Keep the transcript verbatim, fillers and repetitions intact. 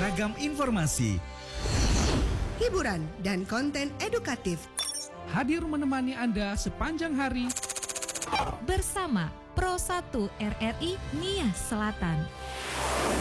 beragam informasi, hiburan, dan konten edukatif. Hadir menemani Anda sepanjang hari bersama Pro satu R R I Nias Selatan.